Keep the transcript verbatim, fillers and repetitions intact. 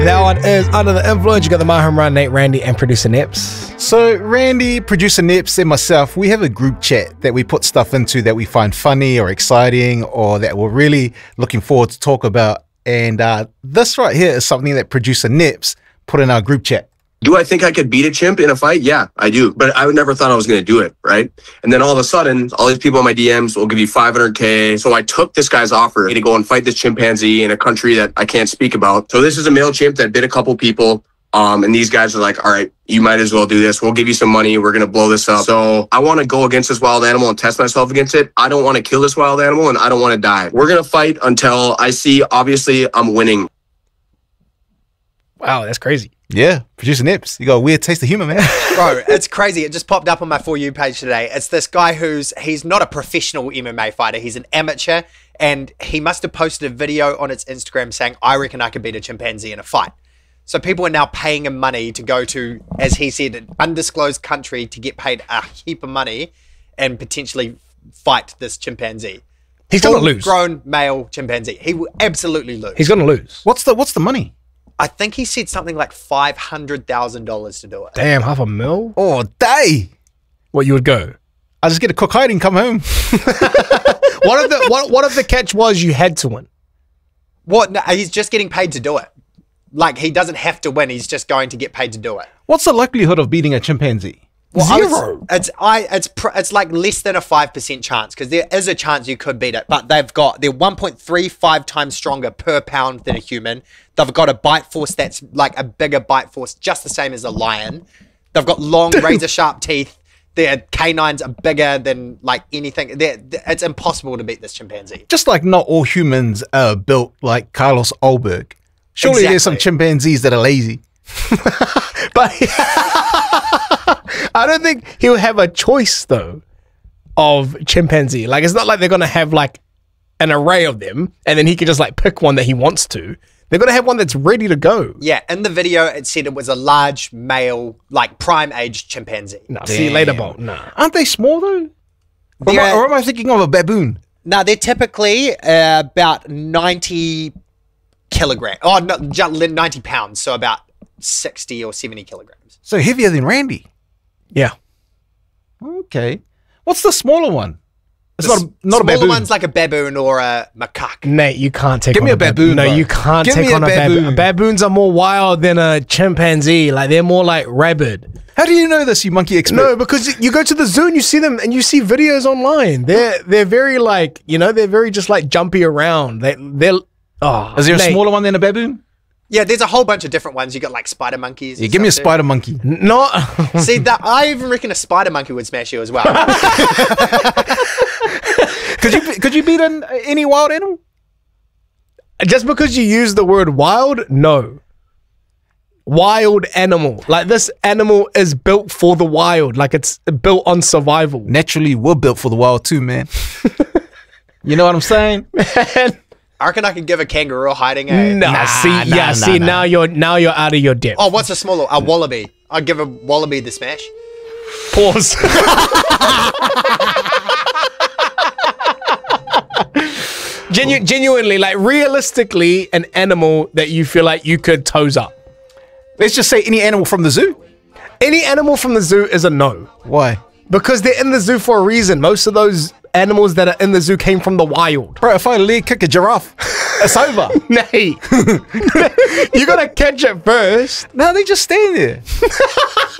That one is Under the Influence. You got the My Home Run, Nate, Randy, and producer Nips. So Randy, producer Nips, and myself, we have a group chat that we put stuff into that we find funny or exciting or that we're really looking forward to talk about. And uh, this right here is something that producer Nips put in our group chat. Do I think I could beat a chimp in a fight? Yeah, I do. But I would never thought I was going to do it, right? And then all of a sudden, all these people in my D Ms will give you five hundred K. So I took this guy's offer to go and fight this chimpanzee in a country that I can't speak about. So this is a male chimp that bit a couple people. Um, and these guys are like, all right, you might as well do this. We'll give you some money. We're going to blow this up. So I want to go against this wild animal and test myself against it. I don't want to kill this wild animal and I don't want to die. We're going to fight until I see, obviously, I'm winning. Wow, that's crazy. Yeah, producer Nips, you got a weird taste of humor, man. Bro, it's crazy. It just popped up on my For You page today. It's this guy who's, he's not a professional M M A fighter. He's an amateur, and he must have posted a video on his Instagram saying, I reckon I could beat a chimpanzee in a fight. So people are now paying him money to go to, as he said, an undisclosed country to get paid a heap of money and potentially fight this chimpanzee. He's going to lose. Grown male chimpanzee. He will absolutely lose. He's going to lose. What's the What's the money? I think he said something like five hundred thousand dollars to do it. Damn, half a mil? Oh, day. What, you would go? I'll just get a cook hiding, come home. What if the what, what if the catch was you had to win? What? No, he's just getting paid to do it. Like, he doesn't have to win. He's just going to get paid to do it. What's the likelihood of beating a chimpanzee? Well, Zero. Was, it's I. It's pr- it's like less than a five percent chance, because there is a chance you could beat it, but they've got they're one point three five times stronger per pound than a human. They've got a bite force that's like a bigger bite force, just the same as a lion. They've got long razor sharp teeth. Their canines are bigger than like anything. They're, they're, it's impossible to beat this chimpanzee. Just like not all humans are built like Carlos Ulberg. Surely Exactly. there's some chimpanzees that are lazy. But I don't think he'll have a choice though of chimpanzee. Like, it's not like they're gonna have like an array of them and then he can just like pick one that he wants to. They're gonna have one that's ready to go. Yeah, in the video it said it was a large male, like prime age chimpanzee. No, see you later, Bolt. Nah. Aren't they small though? Or am, I, They're- or am I thinking of a baboon? Now they're typically uh, about ninety kilograms. Oh, no, ju- ninety pounds. So about sixty or seventy kilograms. So heavier than Randy. Yeah. Okay. What's the smaller one? It's The not a, not a smaller baboon. one's like a baboon or a macaque. Nate, you can't take Give on me a baboon, No, bro. you can't Give take me a on a baboon. baboon. Baboons are more wild than a chimpanzee. Like, they're more like rabid. How do you know this, you monkey expert? No, because you go to the zoo and you see them and you see videos online. They're they're very like, you know, they're very just like jumpy around. They they're oh, Is there a Nate, smaller one than a baboon? Yeah, there's a whole bunch of different ones. You got like spider monkeys. Yeah, and give me a stuff spider monkey. Not too. See, that I even reckon a spider monkey would smash you as well. Could you could you beat an, any wild animal? just because you use the word wild. No, wild animal. Like, this animal is built for the wild. Like, it's built on survival. Naturally, we're built for the wild too, man. You know what I'm saying? Man. I reckon I could give a kangaroo hiding a. Nah, Nah, see, nah, yeah, nah, see, nah. now you're now you're out of your depth. Oh, what's a smaller? A wallaby. I'd give a wallaby the smash. Pause. Genu- genuinely, like, realistically, an animal that you feel like you could toes up. Let's just say any animal from the zoo. Any animal from the zoo is a no. Why? Because they're in the zoo for a reason. Most of those animals that are in the zoo came from the wild. Bro, if I leg kick a giraffe, it's over. Nay. You gotta catch it first. No, they just stand there.